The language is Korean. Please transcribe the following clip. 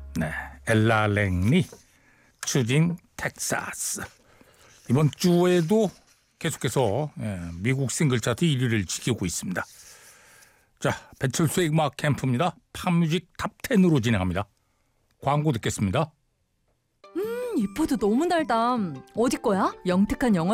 네, 엘라 랭리, 추진 텍사스. 이번 주에도 계속해서 미국 싱글 차트 1위를 지키고 있습니다. 자, 배철수의 음악 캠프입니다. 팝뮤직 탑10으로 진행합니다. 광고 듣겠습니다. 이 포도 너무 달다. 어디 거야? 영특한 영화